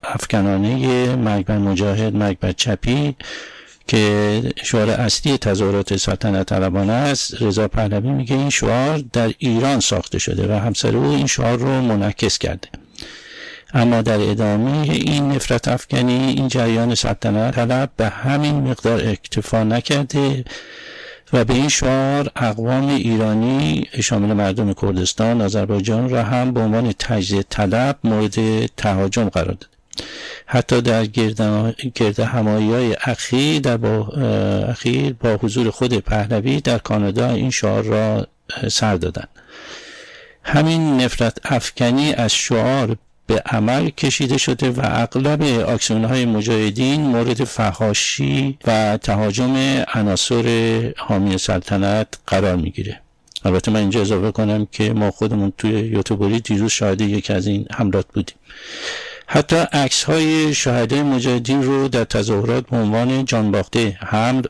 افکنانه مرگ بر مجاهد، مرگ بر چپی که شعار اصلی تظاهرات سلطنت طلبانه است، رضا پهلوی میگه این شعار در ایران ساخته شده و همسر او این شعار رو منعکس کرده. اما در ادامه این نفرت افکنی، این جریان سلطنت طلب به همین مقدار اکتفا نکرده و به این شعار اقوام ایرانی شامل مردم کردستان، آذربایجان را هم به عنوان تجزیه طلب مورد تهاجم قرار داد. حتی در گرد همایی‌های اخیر با حضور خود پهلوی در کانادا این شعار را سر دادند. همین نفرت افکنی از شعار به عمل کشیده شده و اغلب اکسیون‌های مجاهدین مورد فحاشی و تهاجم عناصر حامی سلطنت قرار میگیره. البته من اینجا اضافه کنم که ما خودمون توی یوتیوبری دیروز شاهد یکی از این حملات بودیم. حتی عکس‌های شهدای مجاهدین رو در تظاهرات به عنوان جانباخته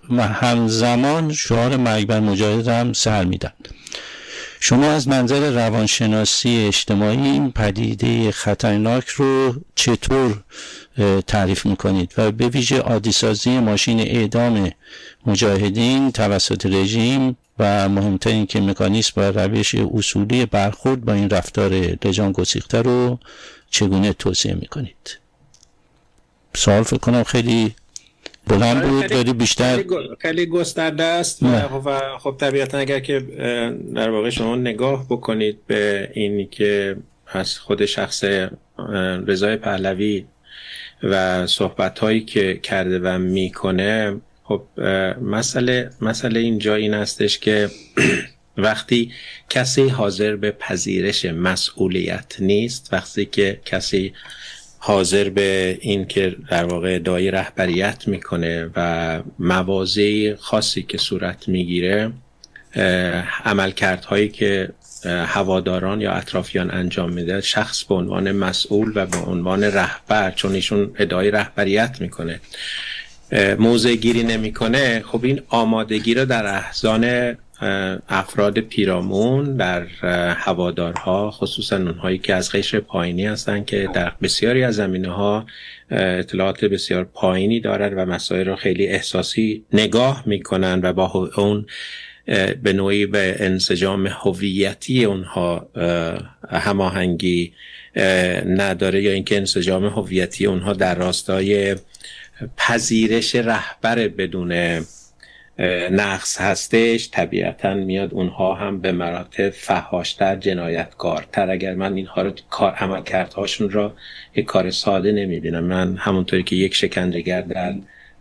همزمان شعار مرگ بر مجاهد هم سر میدن. شما از منظر روانشناسی اجتماعی این پدیده خطرناک رو چطور تعریف میکنید و به ویژه عادی‌سازی ماشین اعدام مجاهدین توسط رژیم و مهمتر این که مکانیسم و روش اصولی برخورد با این رفتار لجان گسیخته رو چگونه توصیه میکنید؟ سوال فکر کنم خیلی بلند بود ولی بیشتر خیلی گسترده است و خب طبیعتا اگر که در واقع شما نگاه بکنید به اینی که از خود شخص رضا پهلوی و صحبت‌هایی که کرده و میکنه، خب مسئله اینجا این هستش که وقتی کسی حاضر به پذیرش مسئولیت نیست، وقتی که کسی حاضر به این که در واقع ادعای رهبریت میکنه و مواضع خاصی که صورت میگیره، عملکردهایی که هواداران یا اطرافیان انجام میده، شخص به عنوان مسئول و به عنوان رهبر، چون ایشون ادعای رهبریت میکنه، موضع گیری نمیکنه، خب این آمادگی رو در احضان افراد پیرامون، در هوادارها، خصوصا اونهایی که از قشر پایینی هستن که در بسیاری از زمینه‌ها اطلاعات بسیار پایینی دارن و مسائل رو خیلی احساسی نگاه میکنن و با اون به نوعی به انسجام هویتی اونها هماهنگی نداره، یا اینکه انسجام هویتی اونها در راستای پذیرش رهبر بدون نقص هستش، طبیعتاً میاد اونها هم به مراتب فحاشتر، جنایتکارتر. اگر من اینها رو عملکردهاشون را یک کار ساده نمیبینم. من همونطوری که یک شکنجهگر در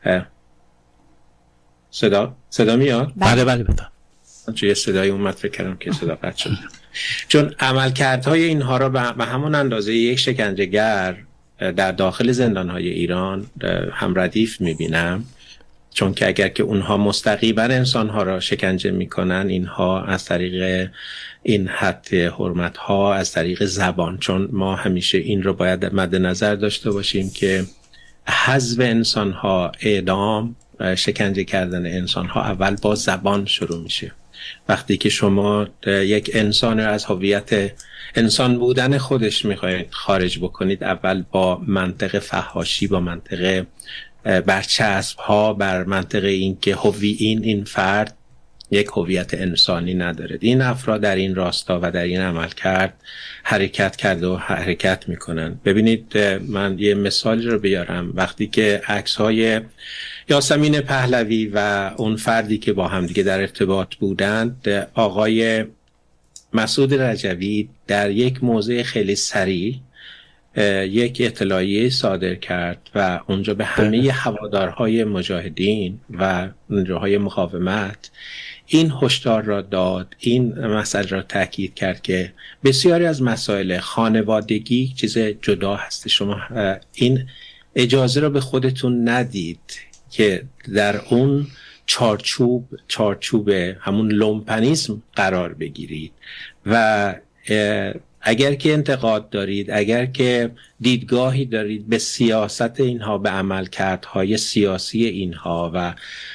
صدا میاد؟ بله بفهم. چون یه صدای اومد فکر کردم که صدا قطع شد. چون عملکردهای اینها را به همون اندازه یک شکنجهگر در داخل زندانهای ایران هم ردیف میبینم، چون که اگر که اونها مستقیما انسانها را شکنجه میکنن، اینها از طریق این حد حرمتها، از طریق زبان، چون ما همیشه این رو باید مد نظر داشته باشیم که حذف انسانها، اعدام، شکنجه کردن انسانها اول با زبان شروع میشه. وقتی که شما یک انسان رو از هویت انسان بودن خودش میخواید خارج بکنید، اول با منطق فحاشی، با منطق برچسب ها، بر منطق این که این فرد یک هویت انسانی ندارد. این افراد در این راستا و در این عمل حرکت کرده و حرکت میکنن. ببینید، من یه مثالی رو بیارم. وقتی که عکس های یاسمین پهلوی و اون فردی که با هم دیگه در ارتباط بودند، آقای مسعود رجوی در یک موضع خیلی سریع یک اطلاعیه صادر کرد و اونجا به همه هوادارهای مجاهدین و نیروهای مقاومت این هشدار را داد، این مسئله را تاکید کرد که بسیاری از مسائل خانوادگی چیز جدا هست. شما این اجازه را به خودتون ندید که در اون چارچوب همون لومپنیسم قرار بگیرید و اگر که انتقاد دارید، اگر که دیدگاهی دارید به سیاست اینها، به عملکردهای سیاسی اینها و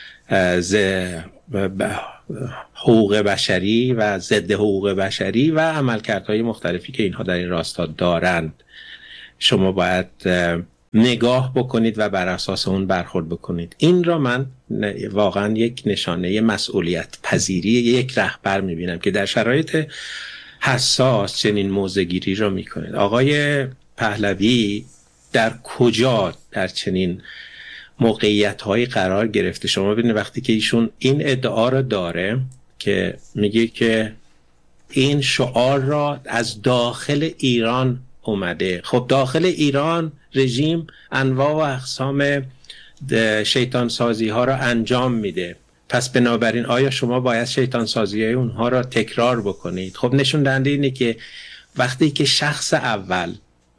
حقوق بشری و ضد حقوق بشری و عملکردهای مختلفی که اینها در این راستا دارند، شما باید نگاه بکنید و بر اساس اون برخورد بکنید. این را من واقعا یک نشانه مسئولیت پذیری یک رهبر میبینم که در شرایط حساس چنین موضع‌گیری را میکنه. آقای پهلوی در کجا در چنین موقعیت‌های قرار گرفته؟ شما ببینید وقتی که ایشون این ادعا را داره که میگه که این شعار را از داخل ایران اومده. خب داخل ایران رژیم انواع و اقسام شیطان سازی ها را انجام میده، پس بنابراین آیا شما باید شیطان سازی های اونها را تکرار بکنید؟ خب نشون دهنده اینه که وقتی که شخص اول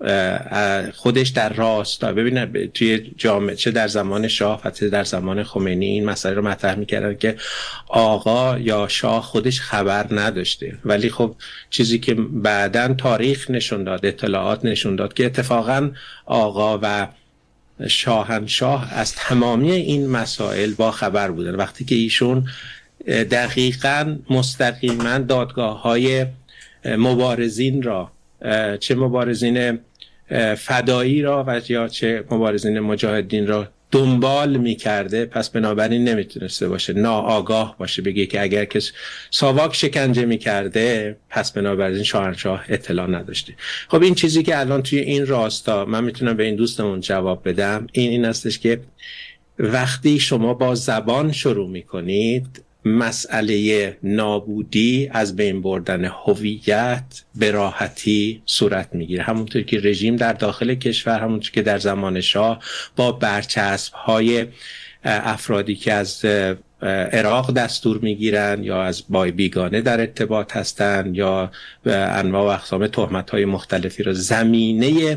خودش در راستا، ببینید توی جامعه چه در زمان شاه و چه در زمان خمینی این مسئله رو مطرح میکردن که آقا یا شاه خودش خبر نداشته، ولی خب چیزی که بعداً تاریخ نشون داد، اطلاعات نشون داد که اتفاقاً آقا و شاهنشاه از تمامی این مسائل با خبر بودن. وقتی که ایشون دقیقاً مستقیما دادگاه‌های مبارزین را، چه مبارزین فدایی را و یا چه مبارزین مجاهدین را دنبال می‌کرده، پس بنابراین نمیتونسته باشه ناآگاه باشه بگه که اگر کس ساواک شکنجه می‌کرده پس بنابراین شاهنشاه اطلاع نداشته. خب این چیزی که الان توی این راستا من میتونم به این دوستمون جواب بدم این هستش که وقتی شما با زبان شروع می‌کنید، مسئله نابودی از بین بردن هویت به راحتی صورت میگیره. همونطور که رژیم در داخل کشور، همونطور که در زمان شاه با برچسب‌های افرادی که از عراق دستور میگیرن یا از بای بیگانه در ارتباط هستن یا انواع و اقسام تهمت‌های مختلفی را زمینه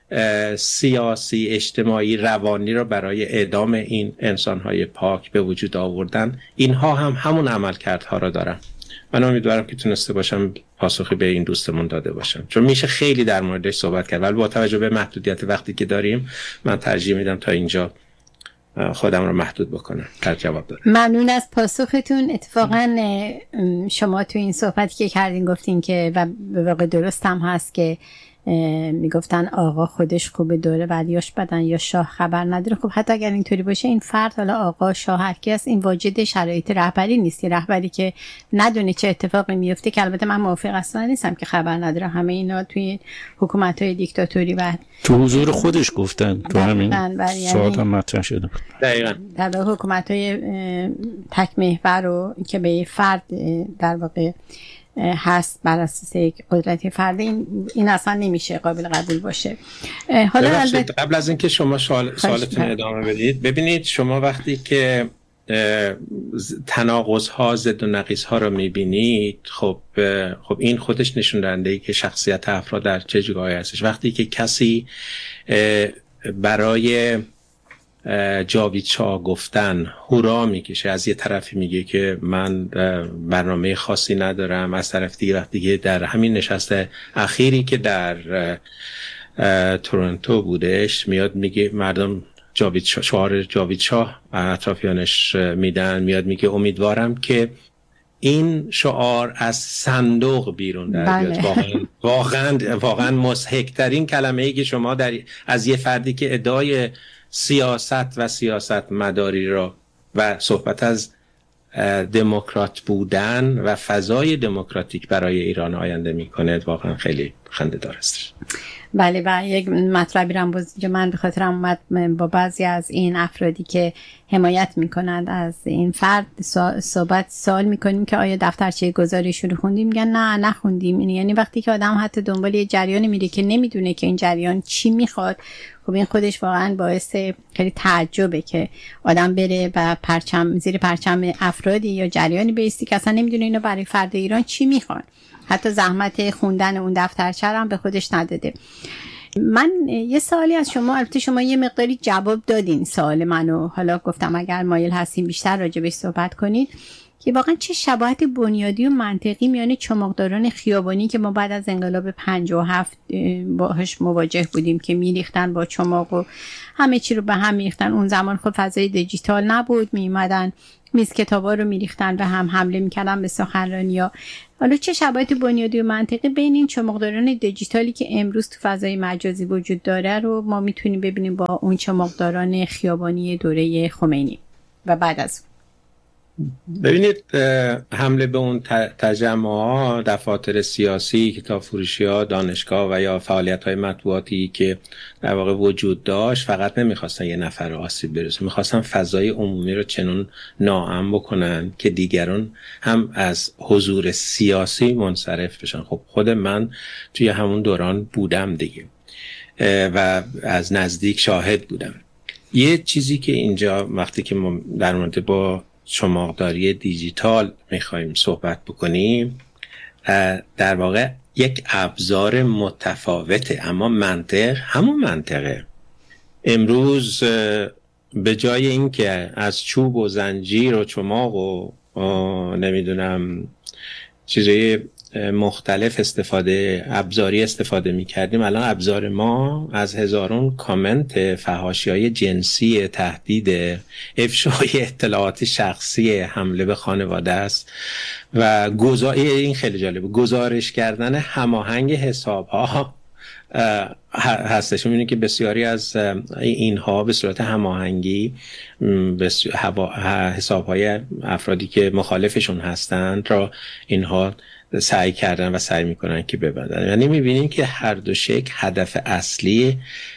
سیاسی، اجتماعی، روانی را برای اعدام این انسان‌های پاک به وجود آوردن، اینها هم همون عملکردها را دارن. من امیدوارم که تونسته باشم پاسخی به این دوستمون داده باشم، چون میشه خیلی در موردش صحبت کرد، ولی با توجه به محدودیت وقتی که داریم من ترجیح میدم تا اینجا خودم رو محدود بکنم در جواب دادم. ممنون از پاسختون. اتفاقا شما تو این صحبتی که کردین گفتین که و به واقع درست هم هست که میگفتن آقا خودش خوبه، دوره بعدیاش بدن یا شاه خبر نداره. خب حتی اگر اینطوری باشه این فرد، حالا آقا شاه هر کی است، این واجد شرایط رهبری نیست. رهبری که ندونه چه اتفاقی میفته، که البته من موافق اصلا نیستم که خبر نداره، همه اینا توی حکومت‌های دیکتاتوری و تو حضور خودش گفتن، تو همین ساعت هم مطرح شده. دقیقاً در حکومت‌های تک محور رو که به فرد در واقع هست بر اساس یک قدرت فردی، این اصلا نمیشه قابل قبول باشه. حالا قبل از اینکه شما سوالتون ادامه بدید، ببینید شما وقتی که تناقض‌ها، ضد و نقیض‌ها رو می‌بینید، خب این خودش نشون دهنده که شخصیت افراد در چه جایی هستش. وقتی که کسی برای جاوید شاه گفتن هورا میکشه، از یه طرفی میگه که من برنامه خاصی ندارم، از طرف دیگه وقتی که در همین نشست اخیری که در تورنتو بودش میاد میگه مردم شعار جاوید شاه و اطرافیانش میدن، میاد میگه امیدوارم که این شعار از صندوق بیرون در بیاد. واقعا مضحک‌ترین کلمه‌ای که شما از یه فردی که ادعای سیاست و سیاست مداری را و صحبت از دموکرات بودن و فضای دموکراتیک برای ایران آینده میکنه، واقعا خیلی خنده‌دار است. بله، و یک مطلبی رو من به خاطرم اومد با بعضی از این افرادی که حمایت میکنند از این فرد سوال میکنیم که آیا دفترچه گزارش رو خوندیم؟ میگن نه نخوندیم. یعنی وقتی که آدم حتی دنبال یه جریانی میره که نمیدونه که این جریان چی میخواد، خب این خودش واقعا باعث خیلی تعجبه که آدم بره و زیر پرچم افرادی یا جریانی بیستی که اصلا نمیدونه اینو برای فرد ایران چی میخواد، حتی زحمت خوندن اون دفترچه هم به خودش نداده. من یه سوالی از شما، البته شما یه مقداری جواب دادین سوال منو، حالا گفتم اگر مایل هستین بیشتر راجع بهش صحبت کنید. که واقعا چه شباهت بنیادی و منطقی میان چماقداران خیابانی که ما بعد از انقلاب 57 باهاش مواجه بودیم که میریختن با چماق و همه چی رو به هم میریختن. اون زمان خب فضای دیجیتال نبود، میومدن میز کتابا رو میریختن و هم حمله میکردن به سخنرانی‌ها. حالا چه شباهت بنیادی و منطقی بین این چماقداران دیجیتالی که امروز تو فضای مجازی وجود داره رو ما میتونیم ببینیم با اون چماقداران خیابانی دوره خمینی و بعد از ببینید حمله به اون تجمعات، دفاتر سیاسی، کتاب فروشی‌ها، دانشگاه و یا فعالیت‌های مطبوعاتی که در واقع وجود داشت فقط نمیخواستن یه نفر آسیب برسه، میخواستن فضای عمومی رو چنون ناامن بکنن که دیگران هم از حضور سیاسی منصرف بشن. خب خود من توی همون دوران بودم دیگه و از نزدیک شاهد بودم. یه چیزی که اینجا وقتی که ما در مورد با چماقداری دیجیتال میخوایم صحبت بکنیم، در واقع یک ابزار متفاوته اما منطق همون منطقه. امروز به جای این که از چوب و زنجیر و چماق و نمیدونم چیزای مختلف ابزاری استفاده میکردیم، الان ابزار ما از هزارون کامنت فحاشی‌های جنسی، تهدید، افشای اطلاعات شخصی، حمله به خانواده است و این خیلی جالبه، گزارش کردن هماهنگ حساب‌ها هستش. می‌بینید که بسیاری از اینها به صورت هماهنگی حساب‌های افرادی که مخالفشون هستند را اینها سعی کردن و سعی میکنن که ببندن. یعنی میبینیم که هر دو شکل هدف اصلی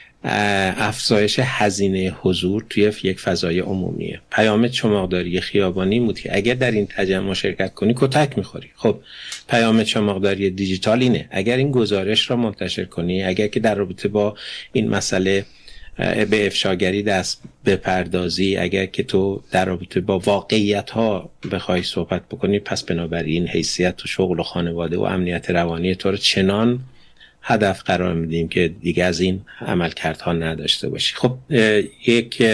افزایش هزینه حضور توی یک فضای عمومیه. پیام چماقداری خیابانی بود که اگر در این تجمع شرکت کنی کتک میخوری. خب پیام چماقداری دیجیتال اینه، اگر این گزارش را منتشر کنی، اگر که در رابطه با این مسئله به افشاگری دست بپردازی، اگر که تو در رابطه با واقعیت ها بخوای صحبت بکنی، پس بنابراین حیثیت و شغل و خانواده و امنیت روانی تو رو چنان هدف قرار میدیم که دیگه از این عملکردها نداشته باشی. خب یک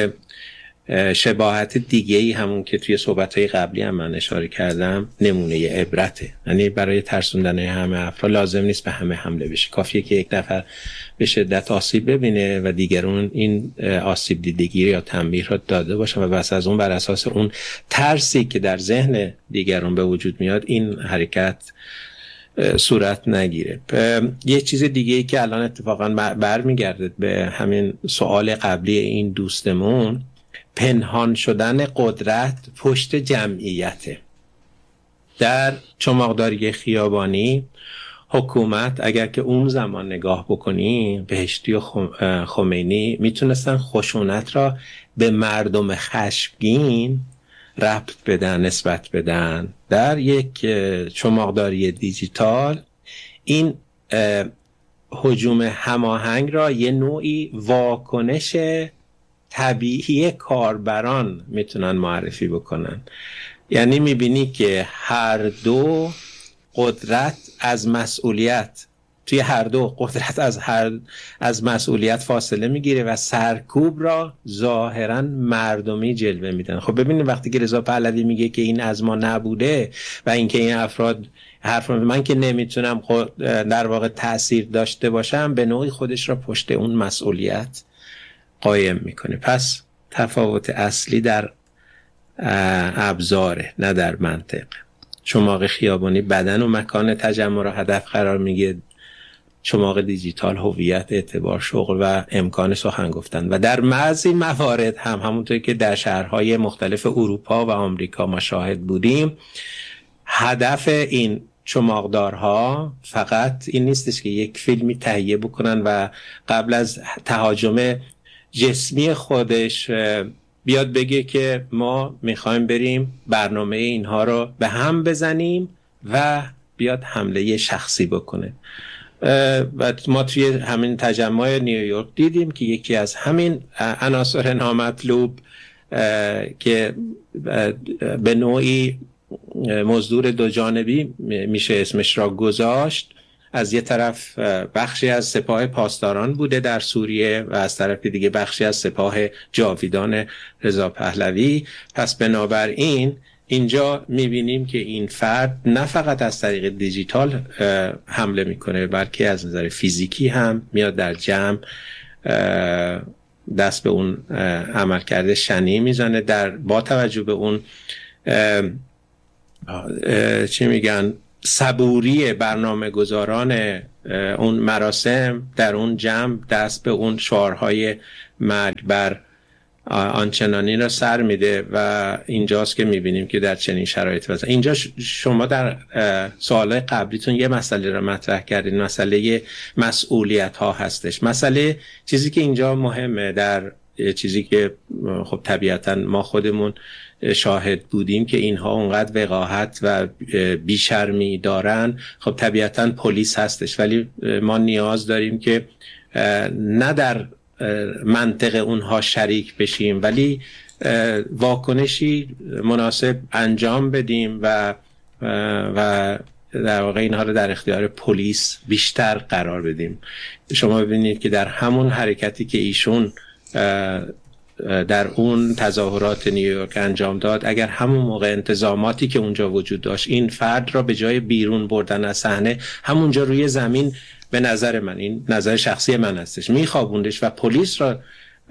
شباهت دیگه‌ای همون که توی صحبت‌های قبلی هم من اشاره کردم نمونه عبرته. یعنی برای ترسوندن همه افراد لازم نیست به همه حمله بشه، کافیه که یک نفر به شدت آسیب ببینه و دیگران این آسیب دیدگی یا تنبیه را داده باشن و بس از اون بر اساس اون ترسی که در ذهن دیگران به وجود میاد این حرکت صورت نگیره. یه چیز دیگه ای که الان اتفاقا برمیگرده به همین سوال قبلی این دوستمون، پنهان شدن قدرت پشت جمعیته. در چماقداری خیابانی حکومت اگر که اون زمان نگاه بکنی، بهشتی و خمینی میتونستن خشونت را به مردم خشمگین ربط بدن، نسبت بدن. در یک چماقداری دیجیتال این هجوم هماهنگ را یه نوعی واکنش طبیعی کاربران میتونن معرفی بکنن. یعنی میبینی که هر دو قدرت از مسئولیت، توی هر دو قدرت از مسئولیت فاصله میگیره و سرکوب را ظاهرا مردمی جلوه میدن. خب ببینید وقتی که رضا پهلوی میگه که این از ما نبوده و اینکه این افراد حرف من که نمیتونم در واقع تأثیر داشته باشم، به نوعی خودش را پشت اون مسئولیت قایم میکنه. پس تفاوت اصلی در ابزاره نه در منطق. چماق خیابانی بدن و مکان تجمع را هدف قرار میگه، چماق دیجیتال هویت، اعتبار، شغل و امکان سخن گفتن. و در بعضی موارد هم همونطور که در شهرهای مختلف اروپا و آمریکا ما شاهد بودیم، هدف این چماقدارها فقط این نیستش که یک فیلمی تهیه بکنن و قبل از تهاجم جسمی خودش بیاد بگه که ما میخوایم بریم برنامه اینها رو به هم بزنیم و بیاد حمله شخصی بکنه. و ما توی همین تجمع نیویورک دیدیم که یکی از همین عناصر نامطلوب که به نوعی مزدور دو جانبی میشه اسمش را گذاشت، از یه طرف بخشی از سپاه پاسداران بوده در سوریه و از طرف دیگه بخشی از سپاه جاویدان رضا پهلوی. پس بنابراین اینجا میبینیم که این فرد نه فقط از طریق دیجیتال حمله میکنه، بلکه از نظر فیزیکی هم میاد در جمع دست به اون عملکرد شنیع میزنه. با توجه به اون چی میگن صبوری برنامه گذاران اون مراسم در اون جمع دست به اون شعارهای مرگ بر آنچنانی را سر میده و اینجاست که میبینیم که در چنین شرایط واسه اینجا شما در سوال قبلیتون یه مسئله را مطرح کردین، مسئله مسئولیت ها هستش. مسئله چیزی که اینجا مهمه، در چیزی که خب طبیعتا ما خودمون شاهد بودیم که اینها اونقدر وقاحت و بیشرمی دارن، خب طبیعتا پلیس هستش، ولی ما نیاز داریم که نه در منطق اونها شریک بشیم ولی واکنشی مناسب انجام بدیم و در واقع اینها رو در اختیار پلیس بیشتر قرار بدیم. شما ببینید که در همون حرکتی که ایشون در اون تظاهرات نیویورک انجام داد، اگر همون موقع انتظاماتی که اونجا وجود داشت این فرد را به جای بیرون بردن از صحنه همونجا روی زمین، به نظر من، این نظر شخصی من هستش، میخوابوندش و پلیس را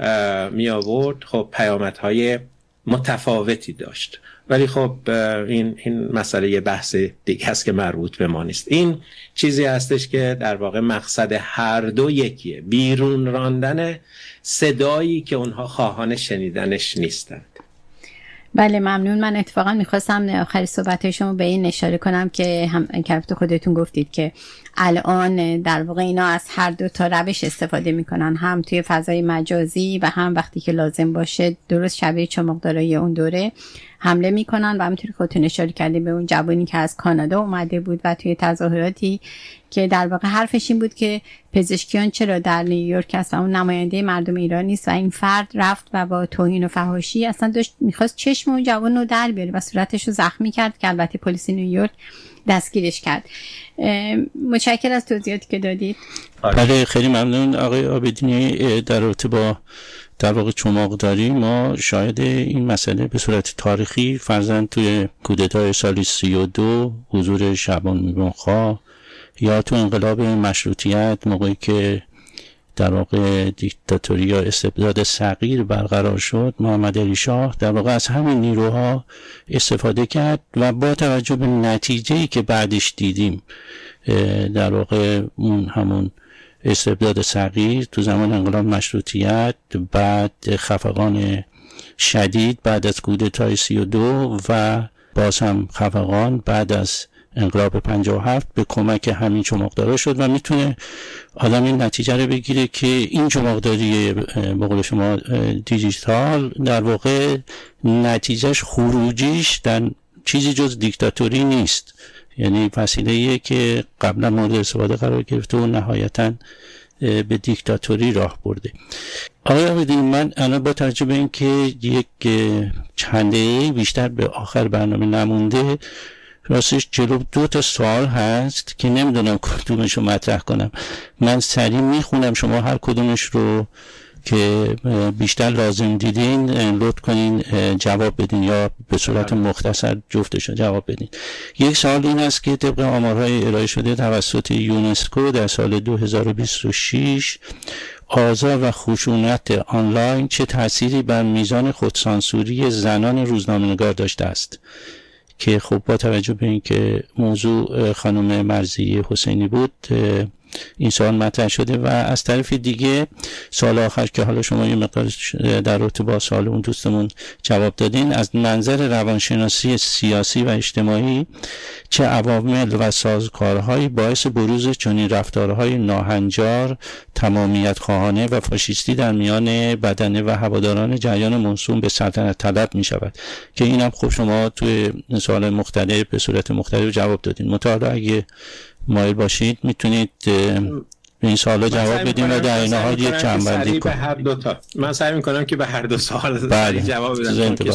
می آورد، خب پیامدهای متفاوتی داشت. ولی خب این مسئله یه بحث دیگه است که مربوط به ما نیست. این چیزی هستش که در واقع مقصد هر دو یکیه، بیرون راندن صدایی که اونها خواهان شنیدنش نیستند. بله ممنون. من اتفاقا میخواستم آخر صحبت شما به این اشاره کنم که هم که خودتون گفتید که الان در واقع اینا از هر دو تا روش استفاده میکنن، هم توی فضای مجازی و هم وقتی که لازم باشه درست شبیه چمقدارای اون دوره حمله میکنن. و همونطور که خودتون اشاره کردید به اون جوانی که از کانادا اومده بود و توی تظاهراتی که در واقع حرفش این بود که پزشکیان چرا در نیویورک هستن، اون نماینده مردم ایران نیست، و این فرد رفت و با توهین و فحاشی اصلا داشت میخواست چشم اون جوان رو در بیاره و صورتش رو زخمی کرد که البته پلیس نیویورک دستگیرش کرد. متشکرم از توضیحاتی که دادید. بله خیلی ممنون آقای عابدینی. در رابطه با در واقع چماقداری ما شاهد این مسئله به صورت تاریخی فرضاً توی کودتای سال 32 حضور شعبان میرخواه یا تو انقلاب مشروطیت موقعی که در واقع دیکتاتوری یا استبداد صغیر برقرار شد، محمد علی شاه در واقع از همین نیروها استفاده کرد و با توجه به نتیجه‌ای که بعدش دیدیم، در واقع همون استبداد صغیر تو زمان انقلاب مشروطیت، بعد خفقان شدید بعد از کودتای 32 و باز هم خفقان بعد از انقلاب 57 به کمک همین چماقدارا شد و میتونه آدم این نتیجه رو بگیره که این چماقداری به قول شما دیجیتال در واقع نتیجهش خروجیش در چیزی جز دیکتاتوری نیست، یعنی وسیله‌ایه که قبلا مورد استفاده قرار گرفته و نهایتاً به دیکتاتوری راه برده. آقای عابدینی، من الان با توجه به این که یک چند دقیقه بیشتر به آخر برنامه نمونده، راستش جلو 2 تا سوال هست که نمیدونم کدومش رو مطرح کنم. من سریع میخونم، شما هر کدومش رو که بیشتر لازم دیدین لطف کنین جواب بدین یا به صورت مختصر جفتش رو جواب بدین. یک سوال این است که طبق آمارهای ارائه شده توسط یونسکو در سال 2026 آزار و خشونت آنلاین چه تأثیری بر میزان خودسانسوری زنان روزنامه‌نگار داشته است؟ که خب با توجه به این که موضوع خانم مرضی حسینی بود این سوال مطرح شده. و از طرف دیگه سوال آخر که حالا شما یه مقدار در رابطه با سوال اون دوستمون جواب دادین، از منظر روانشناسی سیاسی و اجتماعی چه عوامل و سازوکارهایی باعث بروز چنین رفتارهای ناهنجار، تمامیت خواهانه و فاشیستی در میان بدنه و هواداران جریان موسوم به سلطنت طلب می شود؟ که اینم خب شما توی سوال مختلف به صورت مختلف جواب دادین. متأسفانه اگه مایل باشید میتونید این سوالا جواب بدیم و در این حال یک جنبندی کنیم. من سعی می‌کنم که به هر دو سوال جواب بدم که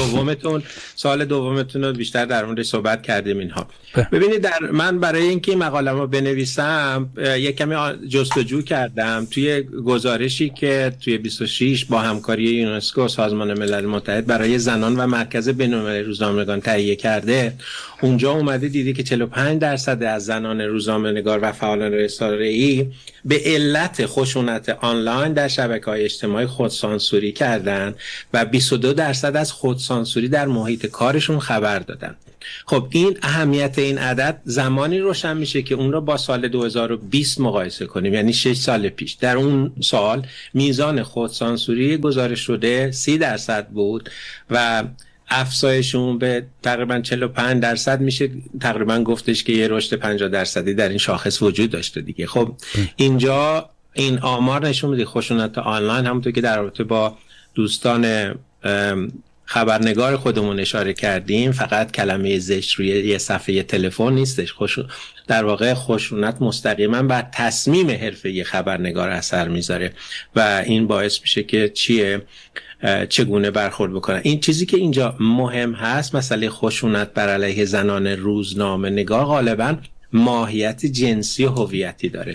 سوال دومتون رو بیشتر در موردش صحبت کردیم اینها. ببینید من برای اینکه مقاله‌مو بنویسم یک کمی جستجو کردم توی گزارشی که توی 26 با همکاری یونسکو و سازمان ملل متحد برای زنان و مرکز بین‌المللی روزنامه‌نگاران تهیه کرده. اونجا اومده دیدی که 45% از زنان روزنامه‌نگار و فعالان رسانه‌ای به علت خشونت آنلاین در شبکه‌های اجتماعی خودسانسوری کردن و 22% از خودسانسوری در محیط کارشون خبر دادن. خب این اهمیت این عدد زمانی روشن میشه که اون رو با سال 2020 مقایسه کنیم، یعنی 6 سال پیش. در اون سال میزان خودسانسوری گزارش شده 30% بود و افزایشون به تقریبا 45% میشه تقریبا گفتش که یه رشد 50% در این شاخص وجود داشته دیگه. خب اینجا این آمار نشون میده خشونت آنلاین، همونطور که در رابطه با دوستان خبرنگار خودمون اشاره کردیم، فقط کلمه زشت روی یه صفحه تلفن نیستش. در واقع خشونت مستقیما بر تصمیم حرفه‌ای خبرنگار اثر میذاره و این باعث میشه که چگونه برخورد بکنن. این چیزی که اینجا مهم هست، مسئله خشونت بر علیه زنان روزنامه نگار غالبا ماهیت جنسی و هویتی داره.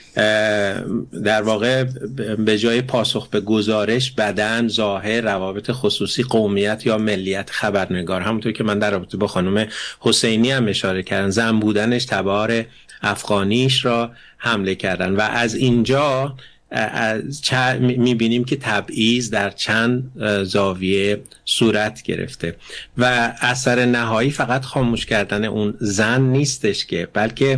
در واقع به جای پاسخ به گزارش، بدن، ظاهر، روابط خصوصی، قومیت یا ملیت خبرنگار، همونطور که من در رابطه با خانم حسینی هم اشاره کردم، زن بودنش، تبار افغانیش را حمله کردن و از اینجا میبینیم که تبعیض در چند زاویه صورت گرفته و اثر نهایی فقط خاموش کردن اون زن نیستش که، بلکه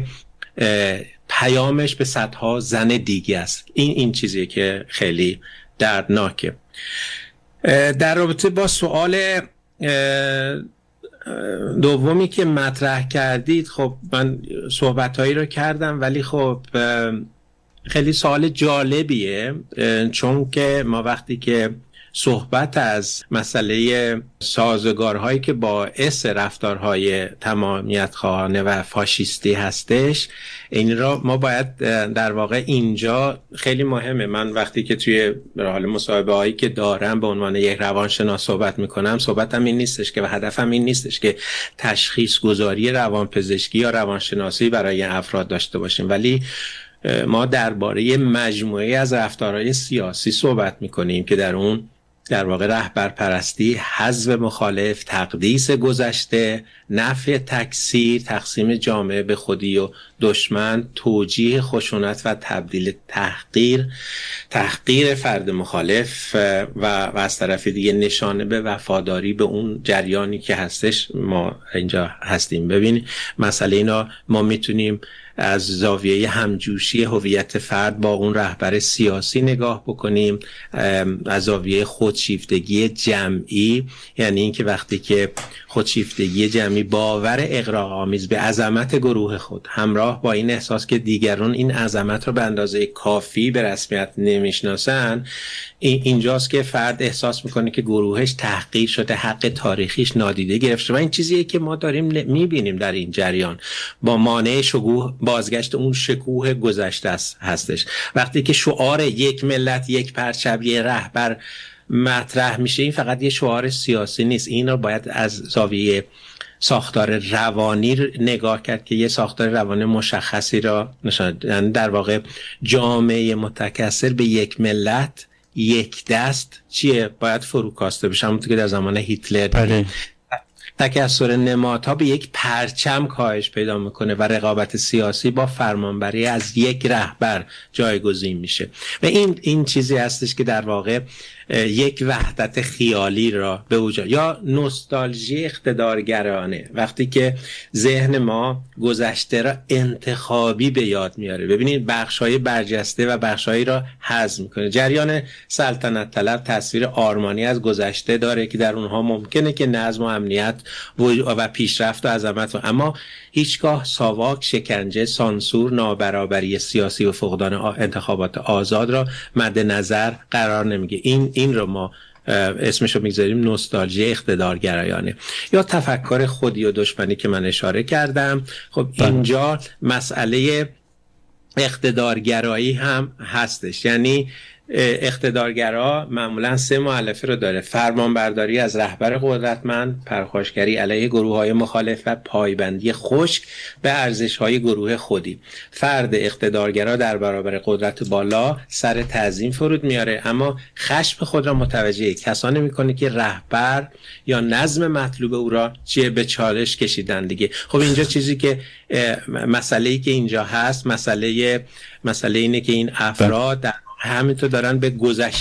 پیامش به صدها زن دیگه است. این چیزیه که خیلی دردناکه. در رابطه با سوال دومی که مطرح کردید، خب من صحبتهایی رو کردم ولی خب خیلی سوال جالبیه، چون که ما وقتی که صحبت از مسئله سازگارهایی که باعث رفتارهای تمامیت خواهانه و فاشیستی هستش، این را ما باید در واقع اینجا خیلی مهمه. من وقتی که توی حال مصاحبه هایی که دارم به عنوان یک روانشناس صحبت میکنم، صحبتم این نیستش که و هدفم این نیستش که تشخیص گذاری روانپزشکی یا روانشناسی برای افراد داشته باشیم، ولی ما درباره مجموعه از رفتارهای سیاسی صحبت میکنیم که در اون در واقع رهبرپرستی، حذف مخالف، تقدیس گذشته، نفی تکثیر، تقسیم جامعه به خودی و دشمن، توجیه خشونت و تبدیل تحقیر فرد مخالف و از طرف دیگه نشانه به وفاداری به اون جریانی که هستش ما اینجا هستیم. ببین مسئله اینا ما میتونیم از زاویه همجوشی هویت فرد با اون رهبر سیاسی نگاه بکنیم، از زاویه خودشیفتگی جمعی، یعنی اینکه وقتی که خودشیفتگی جمعی باور اغراق‌آمیز به عظمت گروه خود همراه با این احساس که دیگران این عظمت رو به اندازه کافی به رسمیت نمیشناسن، اینجاست که فرد احساس میکنه که گروهش تحقیر شده، حق تاریخیش نادیده گرفته و این چیزیه که ما داریم میبینیم در این جریان با مانع بازگشت اون شکوه گذشته هستش. وقتی که شعار یک ملت یک پرچم یک رهبر مطرح میشه، این فقط یه شعار سیاسی نیست، این رو باید از زاویه ساختار روانی نگاه کرد که یه ساختار روانی مشخصی را نشان، یعنی در واقع جامعه متکثر به یک ملت یک دست چیه باید فروکاسته بشه، همونطور که در زمان هیتلر تکثر نمادها به یک پرچم کاهش پیدا میکنه و رقابت سیاسی با فرمانبری از یک رهبر جایگزین میشه و این چیزی هستش که در واقع یک وحدت خیالی را به وجود یا نوستالژی اقتدارگرایانه، وقتی که ذهن ما گذشته را انتخابی به یاد میاره. ببینید بخش‌های برجسته و بخش‌هایی را حذف میکنه. جریان سلطنت طلب تصویر آرمانی از گذشته داره که در اونها ممکنه که نظم و امنیت و پیشرفت و عظمت، اما هیچگاه ساواک، شکنجه، سانسور، نابرابری سیاسی و فقدان انتخابات آزاد را مد نظر قرار نمیگه. این رو ما اسمشو میگذاریم نوستالژی اقتدارگرایانه یا تفکر خودی و دشمنی که من اشاره کردم. خب اینجا مسئله اقتدارگرایی هم هستش. یعنی اقتدارگرا معمولا 3 مؤلفه رو داره: فرمانبرداری از رهبر قدرتمند، پرخاشگری علیه گروه‌های مخالف و پایبندی خشک به ارزش‌های گروه خودی. فرد اقتدارگرا در برابر قدرت بالا سر تعظیم فرود میاره، اما خشم خود را متوجه کسانی میکنه که رهبر یا نظم مطلوب او را به چالش کشیدن دیگه. خب اینجا چیزی که مسئله‌ای که اینجا هست، مسئله اینه که این افراد در همینطور دارن به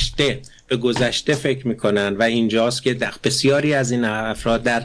گذشته فکر میکنن و اینجاست که بسیاری از این افراد در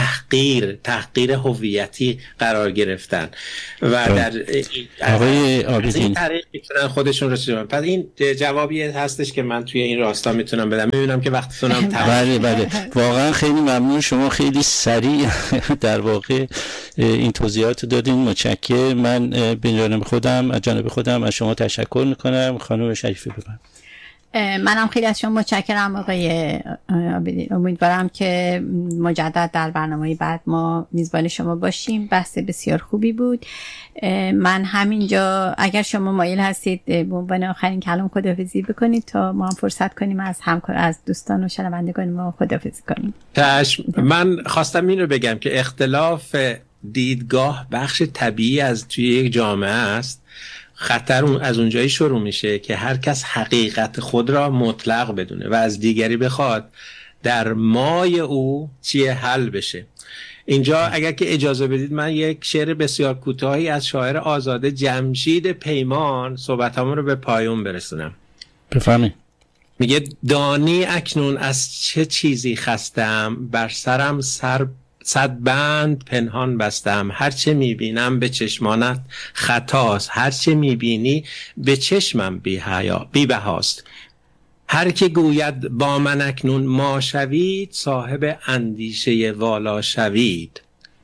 تحقیر هویتی قرار گرفتن و در آقای عابدین این طریق میتونن خودشون رو چیزن. پس این جوابی هستش که من توی این راستا میتونم بدم. میبینم که وقتتونم تمام. بله واقعا خیلی ممنون، شما خیلی سریع در واقع این توضیحات دادین، متشکرم. من از جانب خودم از شما تشکر میکنم. خانم شریفی بفرمایید. منم خیلی از شما متشکرم آقای عابدین. امیدوارم که مجدد در برنامه بعد ما میزبان شما باشیم. بحث بسیار خوبی بود. من همینجا اگر شما مایل هستید به عنوان آخرین کلام خداحافظی بکنید تا ما هم فرصت کنیم از دوستان و شنوندگان ما خداحافظی کنیم. من خواستم این رو بگم که اختلاف دیدگاه بخش طبیعی از توی یک جامعه است. خطر از اونجایی شروع میشه که هر کس حقیقت خود را مطلق بدونه و از دیگری بخواد در مای او چیه حل بشه. اینجا اگر که اجازه بدید من یک شعر بسیار کوتاهی از شاعر آزاده جمشید پیمان صحبتامو رو به پایان برسونم. بفرمایید. میگه دانی اکنون از چه چیزی خستم، بر سرم 100 بند پنهان بستم. هرچه میبینم به چشمانت خطاست، هرچه میبینی به چشمم بی بهاست. هر که گوید با من اکنون ما شوید، صاحب اندیشه والا شوید.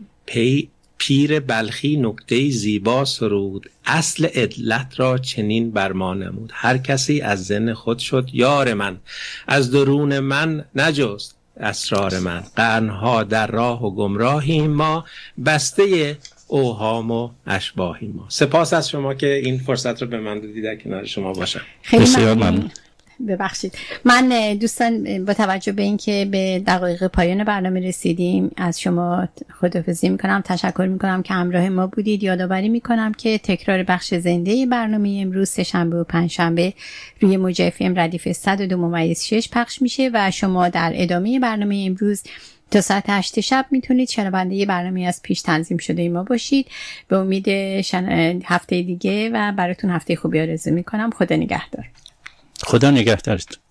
پیر بلخی نکته زیبا سرود، اصل علت را چنین بر ما نمود. هر کسی از ذهن خود شد یار من، از درون من نجست اسرار من. قرنها در راه و گمراهیم ما، بسته اوهام و اشباهیم ما. سپاس از شما که این فرصت رو به من دادید در کنار شما باشم. خیلی ممنون. ببخشید. من دوستان با توجه به اینکه به دقایق پایان برنامه رسیدیم از شما خداحافظی میکنم، تشکر میکنم که همراه ما بودید. یادآوری میکنم که تکرار بخش زنده برنامه امروز سه‌شنبه و پنجشنبه روی موج FM ردیف 102.6 پخش میشه و شما در ادامه برنامه امروز تا ساعت 8 شب میتونید شنونده برنامه از پیش تنظیم شده ما باشید. به امید هفته دیگه و براتون هفته خوبی آرزو میکنم. خدا نگهدار. خدا نگهدارت.